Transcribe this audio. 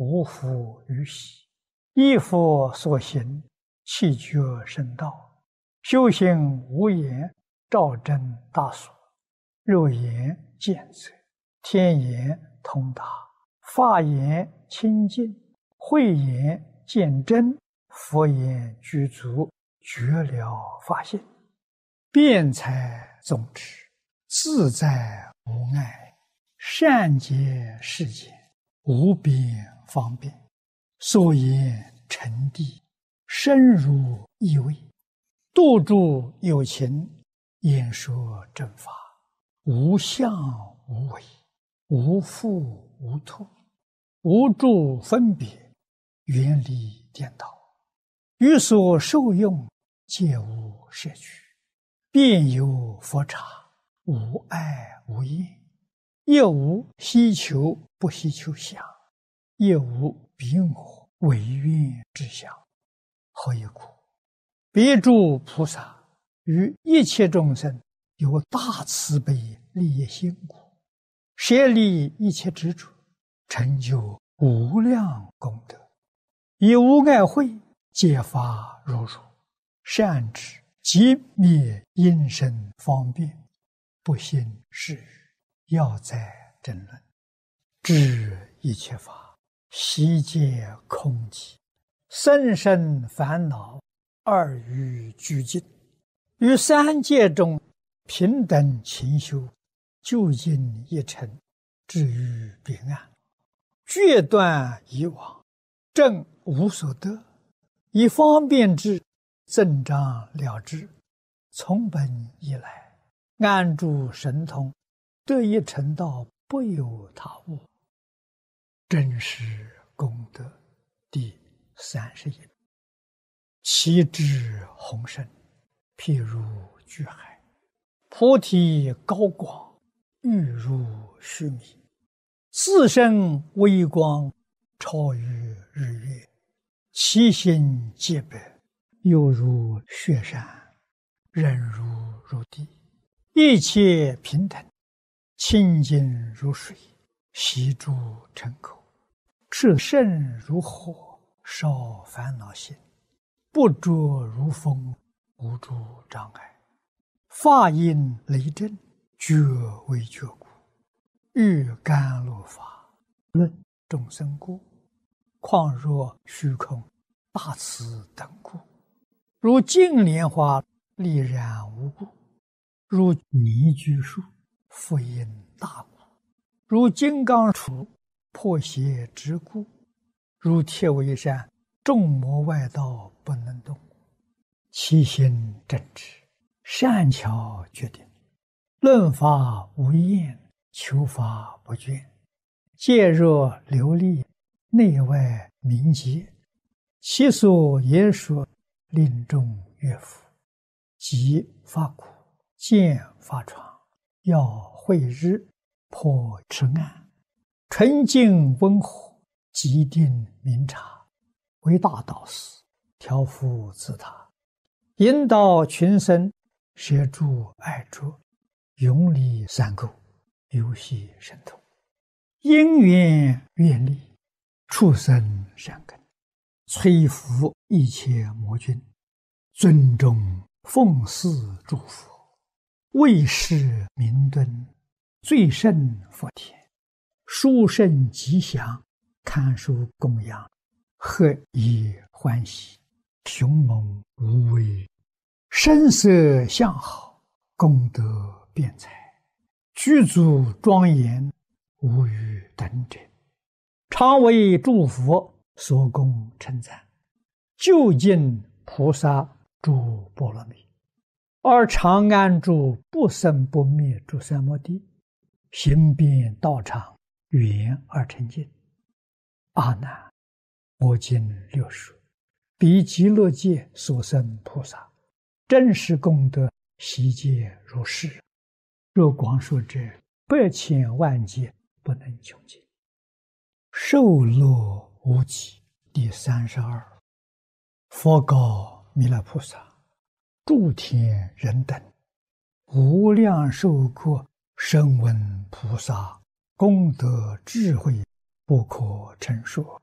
无复于喜，依佛所行，气觉生道，修行无言，照真大所，肉眼见则，天眼通达，法眼清净，慧眼见真，佛眼具足，觉了法性，辩才总持，自在无碍，善解世间，无边方便，所言成谛，深入意味，度诸有情，演说正法，无相无为，无复无脱，无住分别，远离颠倒，于所受用，皆无摄取，遍有佛刹，无碍无厌，亦无希求不希求相，亦无彼我唯愿之相。何以故？别诸菩萨于一切众生有大慈悲利益心故，舍离一切执着，成就无量功德，以无碍慧揭发如如，善知即灭因身方便，不信是语，要在争论，知一切法悉皆空寂，生生烦恼二于俱尽，于三界中平等勤修，究竟一尘，至于彼岸，决断以往，正无所得，以方便之，增长了之，从本以来，安住神通，得一成道，不有他物。真实功德第31。其智宏深，譬如巨海，菩提高广，欲如须弥，自身微光，超于日月，其心皆白，犹如雪山，忍如地，一切平等，清净如水，悉诸尘垢，炽盛如火，烧烦恼心，不着如风，无诸障碍，法音雷震，觉为觉故，欲甘露法，论众生故，况若虚空大慈等故，如净莲花丽然无故，如泥居树复因大故，如金刚杵破邪之故，如铁围山众魔外道不能动，其心正直，善巧决定，论法无厌，求法不倦，戒若流利，内外明洁，其所言说，令众悦服，即发苦，见发疮，要慧日，破痴暗，纯净温和，极定明察，为大导师，调伏自他，引导群生，摄诸爱着，永离三垢，游戏神通，因缘愿力，畜生善根，摧伏一切魔君，尊重奉祀诸佛，为世明敦，最胜佛田，殊胜吉祥，堪受供养，何以欢喜，雄猛无畏，声色相好，功德辩才，具足庄严，无与等者，常为诸佛所供称赞，究竟菩萨诸波罗蜜，而常安住不生不灭诸三摩地，行遍道场，圆而成净。阿难，我今六说，彼极乐界所生菩萨，真实功德悉皆如是，若广说者，100千万劫不能穷尽。受乐无极第32。佛告弥勒菩萨：诸天人等，无量寿国声闻菩萨功德智慧，不可称说。